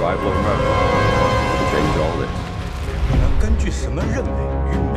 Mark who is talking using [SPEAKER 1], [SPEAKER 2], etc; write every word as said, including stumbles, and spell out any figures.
[SPEAKER 1] five little mermaids to change all this.
[SPEAKER 2] 你们根据什么认为鱼